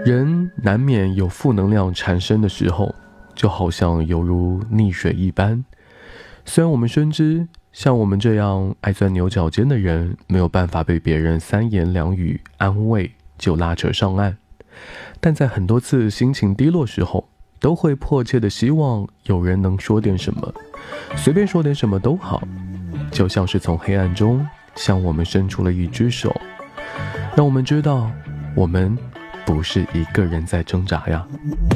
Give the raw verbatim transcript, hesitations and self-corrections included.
人难免有负能量产生的时候，就好像犹如溺水一般。虽然我们深知像我们这样爱钻牛角尖的人没有办法被别人三言两语安慰就拉扯上岸，但在很多次心情低落时候，都会迫切的希望有人能说点什么，随便说点什么都好，就像是从黑暗中向我们伸出了一只手，让我们知道我们不是一个人在挣扎呀。